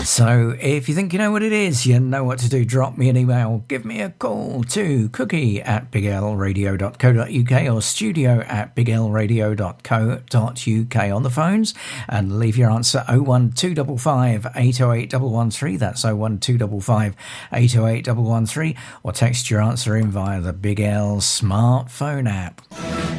So if you think you know what it is, you know what to do. Drop me an email, give me a call to cookie@biglradio.co.uk or studio@biglradio.co.uk on the phones, and leave your answer 01255 808 113. That's 01255 808 113, or text your answer in via the Big L smartphone app.